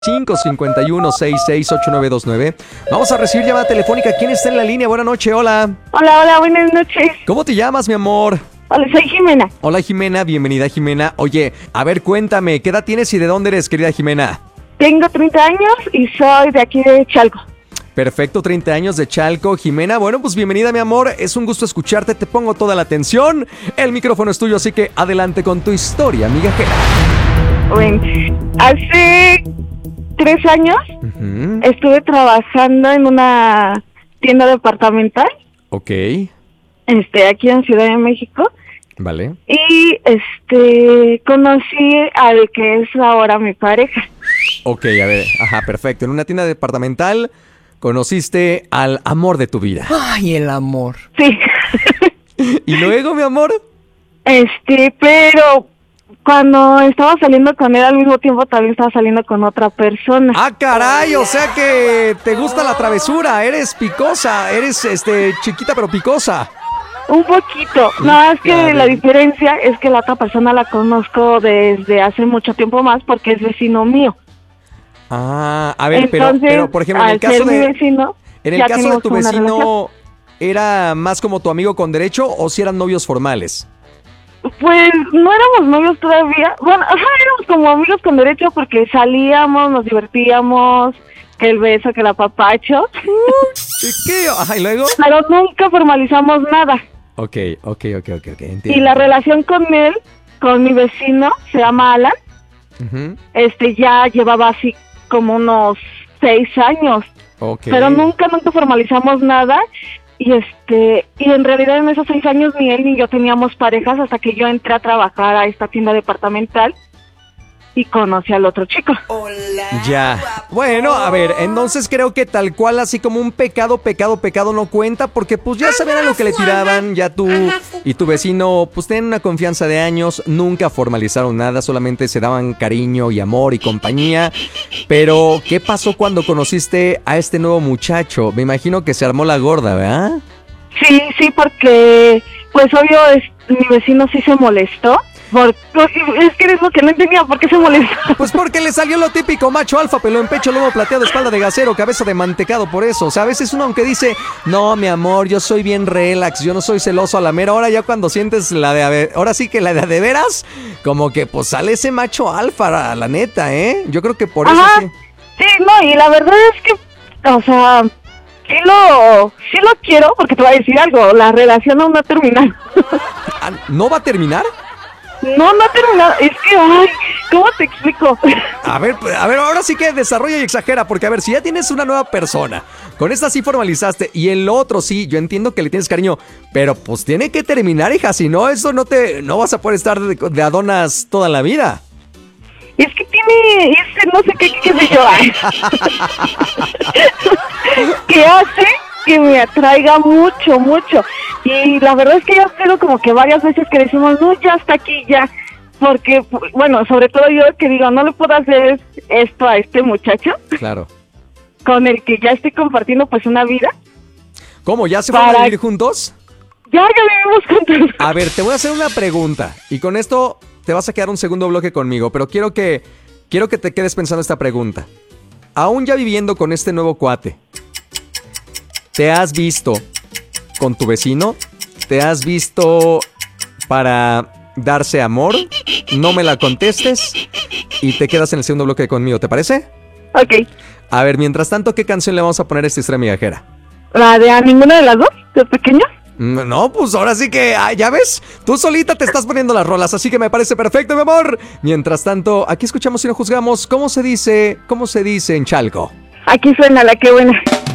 551-668929. Vamos a recibir llamada telefónica. ¿Quién está en la línea? Buenas noches, hola. Hola, buenas noches. ¿Cómo te llamas, mi amor? Hola, soy Jimena. Hola, Jimena, bienvenida, Jimena. Oye, a ver, cuéntame, ¿qué edad tienes y de dónde eres, querida Jimena? Tengo 30 años y soy de aquí de Chalco. Perfecto, 30 años de Chalco. Jimena, bueno, pues bienvenida, mi amor. Es un gusto escucharte, te pongo toda la atención. El micrófono es tuyo, así que adelante con tu historia, migajera. Bueno, hace 3 años estuve trabajando en una tienda departamental. Ok. Aquí en Ciudad de México. Vale. Y conocí al que es ahora mi pareja. Ok, a ver, ajá, perfecto. En una tienda departamental conociste al amor de tu vida. Ay, el amor. Sí. ¿Y luego, mi amor? Pero cuando estaba saliendo con él al mismo tiempo también estaba saliendo con otra persona. ¡Ah, caray! O sea que te gusta la travesura, eres picosa, eres chiquita pero picosa. Un poquito, no, es que la diferencia es que la otra persona la conozco desde hace mucho tiempo más porque es vecino mío. Ah, a ver, entonces, pero por ejemplo, en el caso mi vecino, en el caso de tu vecino, ¿era más como tu amigo con derecho o si eran novios formales? Pues no éramos novios todavía, bueno, éramos como amigos con derecho porque salíamos, nos divertíamos, que el beso, que el apapacho. ¿Qué? Ajá, ¿y luego? Pero nunca formalizamos nada. Ok, entiendo. Y la relación con él, con mi vecino, se llama Alan, ya llevaba así como unos 6 años. Okay. Pero nunca formalizamos nada. Y en realidad en esos 6 años ni él ni yo teníamos parejas hasta que yo entré a trabajar a esta tienda departamental y conocí al otro chico. Ya. Bueno, a ver, entonces creo que tal cual así como un pecado no cuenta porque pues ya sabían a lo que le tiraban, ya tú y tu vecino pues tienen una confianza de años, nunca formalizaron nada, solamente se daban cariño y amor y compañía. Pero, ¿qué pasó cuando conociste a este nuevo muchacho? Me imagino que se armó la gorda, ¿verdad? Sí, porque pues obvio mi vecino sí se molestó. Es que es lo que no entendía, ¿por qué se molestó? Pues porque le salió lo típico, macho alfa, pelo en pecho, lomo plateado, espalda de gasero, cabeza de mantecado, por eso. O sea, a veces uno aunque dice, no, mi amor, yo soy bien relax, yo no soy celoso a la mera hora, ya cuando sientes ahora sí que la de veras, como que pues sale ese macho alfa, la neta, ¿eh? Yo creo que por eso sí. Sí, no, y la verdad es que, o sea, sí lo quiero, porque te voy a decir algo, la relación aún no ha terminado. ¿No va a terminar? No ha terminado, es que, ¿cómo te explico? A ver, ahora sí que desarrolla y exagera, porque a ver, si ya tienes una nueva persona, con esta sí formalizaste, y el otro sí, yo entiendo que le tienes cariño, pero pues tiene que terminar, hija, si no, eso no vas a poder estar de adonas toda la vida. Es que tiene no sé qué sé yo, que hace que me atraiga mucho. Y la verdad es que ya tengo como que varias veces que decimos, no, ya hasta aquí, ya. Porque, bueno, sobre todo yo que digo, no le puedo hacer esto a este muchacho. Claro. Con el que ya estoy compartiendo pues una vida. ¿Cómo? ¿Ya se van a vivir juntos? Ya vivimos juntos. A ver, te voy a hacer una pregunta. Y con esto te vas a quedar un segundo bloque conmigo. Pero quiero que te quedes pensando esta pregunta. Aún ya viviendo con este nuevo cuate, ¿te has visto con tu vecino? ¿Te has visto para darse amor? No me la contestes y te quedas en el segundo bloque conmigo, ¿te parece? Ok. A ver, mientras tanto, ¿qué canción le vamos a poner a esta historia migajera? ¿La de a ninguna de las dos? ¿De pequeña? No, pues ahora sí que, ya ves, tú solita te estás poniendo las rolas, así que me parece perfecto, mi amor. Mientras tanto, aquí escuchamos y no juzgamos. ¿Cómo se dice en Chalco? Aquí suena la que buena.